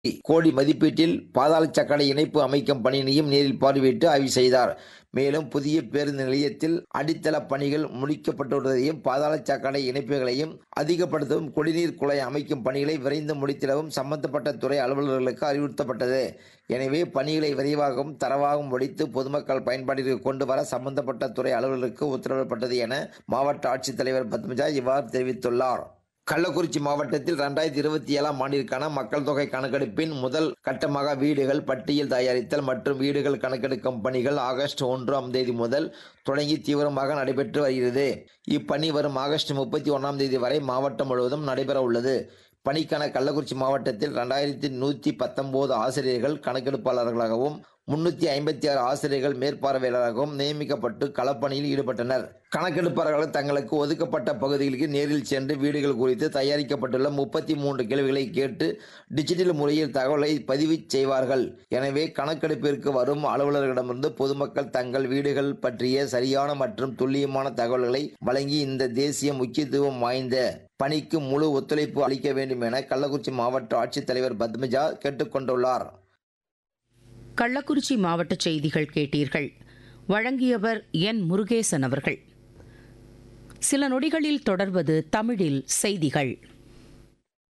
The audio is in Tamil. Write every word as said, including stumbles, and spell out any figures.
கோடி மதிப்பீட்டில் பாதாள சாக்கடை இணைப்பு அமைக்கும் பணியினையும் நேரில் பார்வையிட்டு ஆய்வு செய்தார். மேலும் புதிய பேருந்து நிலையத்தில் அடித்தள பணிகள் முடிக்கப்பட்டுள்ளதையும், பாதாள சாக்கடை இணைப்புகளையும் அதிகப்படுத்தவும், குடிநீர் குழாய் அமைக்கும் பணிகளை விரைந்து முடித்திடவும் சம்பந்தப்பட்ட துறை அலுவலர்களுக்கு அறிவுறுத்தப்பட்டது. எனவே பணிகளை விரைவாகவும் தரவாகவும் முடித்து பொதுமக்கள் பயன்பாட்டிற்கு கொண்டு வர சம்பந்தப்பட்ட துறை அலுவலர்களுக்கு உத்தரவிடப்பட்டது என மாவட்ட ஆட்சித்தலைவர் பத்மஜா இவ்வாறு தெரிவித்துள்ளார். கள்ளக்குறிச்சி மாவட்டத்தில் இரண்டாயிரத்தி இருபத்தி ஏழாம் ஆண்டிற்கான மக்கள் தொகை கணக்கெடுப்பின் முதல் கட்டமாக வீடுகள் பட்டியல் தயாரித்தல் மற்றும் வீடுகள் கணக்கெடுக்கும் பணிகள் ஆகஸ்ட் ஒன்றாம் தேதி முதல் தொடங்கி தீவிரமாக நடைபெற்று வருகிறது. இப்பணி வரும் ஆகஸ்ட் முப்பத்தி ஒன்றாம் தேதி வரை மாவட்டம் முழுவதும் நடைபெற உள்ளது. பணிக்கான கள்ளக்குறிச்சி மாவட்டத்தில் இரண்டாயிரத்தி நூற்றி பத்தொன்பது ஆசிரியர்கள் கணக்கெடுப்பாளர்களாகவும் முன்னூத்தி ஐம்பத்தி ஆறு ஆசிரியர்கள் மேற்பார்வையாளராகவும் நியமிக்கப்பட்டு களப்பணியில் ஈடுபட்டனர். கணக்கெடுப்பாளர்கள் தங்களுக்கு ஒதுக்கப்பட்ட பகுதிகளுக்கு நேரில் சென்று வீடுகள் குறித்து தயாரிக்கப்பட்டுள்ள முப்பத்தி மூன்று கேள்விகளை கேட்டு டிஜிட்டல் முறையில் தகவலை பதிவு செய்வார்கள். எனவே கணக்கெடுப்பிற்கு வரும் அலுவலர்களிடமிருந்து பொதுமக்கள் தங்கள் வீடுகள் பற்றிய சரியான மற்றும் துல்லியமான தகவல்களை வழங்கி இந்த தேசிய முக்கியத்துவம் வாய்ந்த பணிக்கு முழு ஒத்துழைப்பு அளிக்க வேண்டும் என கள்ளக்குறிச்சி மாவட்ட ஆட்சித்தலைவர் பத்மஜா கேட்டுக் கொண்டுள்ளார். கள்ளக்குறிச்சி மாவட்ட செய்திகள் கேட்டீர்கள். வழங்கியவர் என் முருகேசன் அவர்கள். சில நொடிகளில் தொடர்வது தமிழில் செய்திகள்.